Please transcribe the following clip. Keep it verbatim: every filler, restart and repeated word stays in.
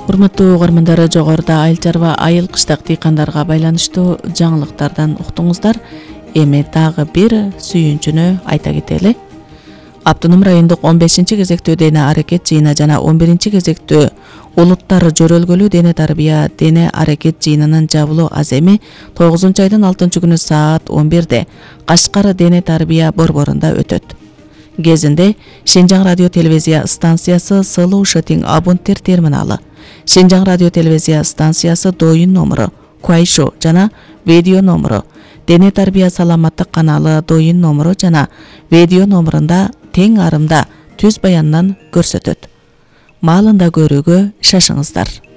Урматтуу угармандар, жогоруда айыл чарба айыл кыштак дыйкандарга байланыштуу жаңылыктардан уктуңуздар. Эми дагы бир сүйүнчүнү айта кетели. Автоном райондук он бешинчи кезектүү дене аракет жыйыны жана он биринчи кезектүү улуттар жөрөлгөлүү дене тарбия дене аракет жыйынынын жабылуу аземи тогузунчу айдын алтынчы күнү саат он бирде Кашкар дене тарбия борборунда өтөт. Кезинде Шинжаң радио телевизия станциясы Сылуу Шытың абоненттер терминалы, Шинжаң радио телевизия станциясы Доюн номуру, Куайшу жана видео номуру, дене тарбия саламаттык каналы Доюн номуру жана видео номурунда тең арымда түз баянынан көрсөтөт. Маалында көрүүгө шашыңыздар.